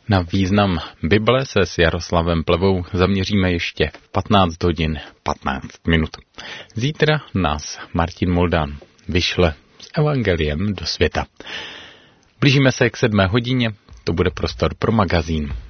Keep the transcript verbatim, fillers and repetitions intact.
Na význam Bible se s Jaroslavem Plevou zaměříme ještě v patnáct hodin patnáct minut. Zítra nás Martin Moldán vyšle s evangeliem do světa. Blížíme se k sedmé hodině, to bude prostor pro magazín